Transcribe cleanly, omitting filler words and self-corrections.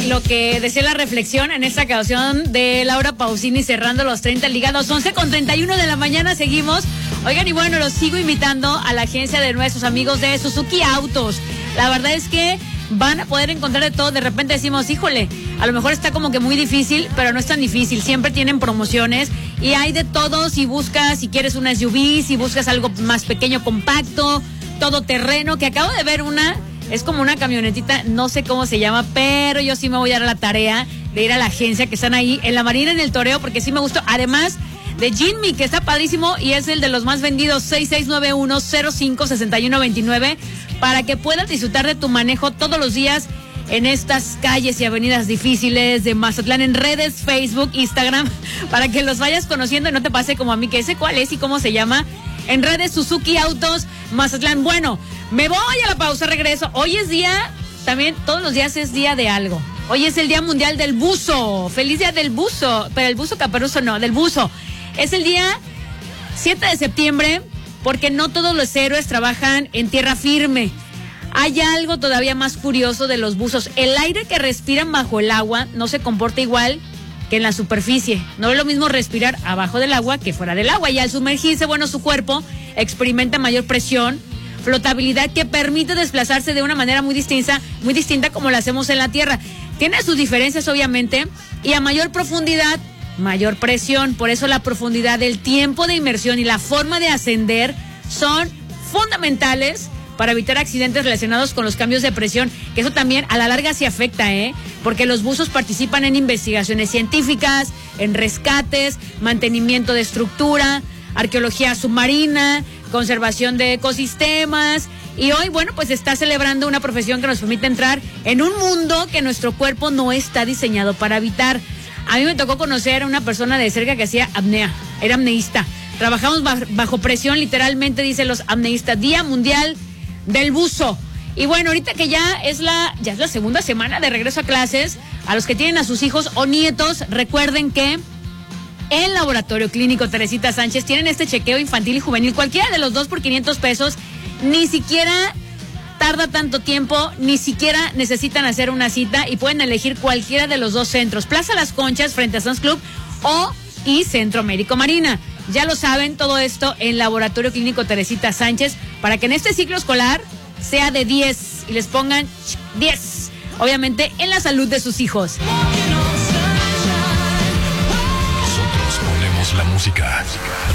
lo que decía la reflexión en esta canción de Laura Pausini, cerrando los 30 ligados. 11:31 de la mañana, seguimos. Oigan, y bueno, los sigo invitando a la agencia de nuestros amigos de Suzuki Autos. La verdad es que van a poder encontrar de todo. De repente decimos, híjole, a lo mejor está como que muy difícil, pero no es tan difícil. Siempre tienen promociones y hay de todo. Si buscas, si quieres una SUV, si buscas algo más pequeño, compacto, todoterreno, que acabo de ver una, es como una camionetita, no sé cómo se llama, pero yo sí me voy a dar la tarea de ir a la agencia que están ahí en la Marina, en el Toreo, porque sí me gustó. Además de Jinmi, que está padrísimo y es el de los más vendidos, 6691-056129, para que puedas disfrutar de tu manejo todos los días en estas calles y avenidas difíciles de Mazatlán, en redes, Facebook, Instagram, para que los vayas conociendo y no te pase como a mí, que sé cuál es y cómo se llama. En redes, Suzuki Autos Mazatlán. Bueno, me voy a la pausa, regreso. Hoy es día, también todos los días es día de algo. Hoy es el Día Mundial del Buzo. Feliz Día del Buzo, pero el buzo caperuzo no, del buzo. Es el día 7 de septiembre porque no todos los héroes trabajan en tierra firme. Hay algo todavía más curioso de los buzos. El aire que respiran bajo el agua no se comporta igual que en la superficie. No es lo mismo respirar abajo del agua que fuera del agua. Y al sumergirse, bueno, su cuerpo experimenta mayor presión, flotabilidad, que permite desplazarse de una manera muy distinta como lo hacemos en la tierra. Tiene sus diferencias, obviamente, y a mayor profundidad, mayor presión. Por eso la profundidad, el tiempo de inmersión y la forma de ascender son fundamentales para evitar accidentes relacionados con los cambios de presión, que eso también a la larga sí afecta, porque los buzos participan en investigaciones científicas, en rescates, mantenimiento de estructura, arqueología submarina, conservación de ecosistemas. Y hoy, bueno, pues está celebrando una profesión que nos permite entrar en un mundo que nuestro cuerpo no está diseñado para habitar. A mí me tocó conocer a una persona de cerca que hacía apnea, era apneísta. Trabajamos bajo presión, literalmente, dicen los apneístas. Día Mundial del Buzo. Y bueno, ahorita que ya es la segunda semana de regreso a clases, a los que tienen a sus hijos o nietos, recuerden que el Laboratorio Clínico Teresita Sánchez tienen este chequeo infantil y juvenil, cualquiera de los dos por 500 pesos. Ni siquiera tarda tanto tiempo, ni siquiera necesitan hacer una cita y pueden elegir cualquiera de los dos centros, Plaza Las Conchas frente a Sam's Club y Centro Médico Marina. Ya lo saben, todo esto en Laboratorio Clínico Teresita Sánchez, para que en este ciclo escolar sea de 10 y les pongan 10, obviamente, en la salud de sus hijos. Nosotros ponemos la música.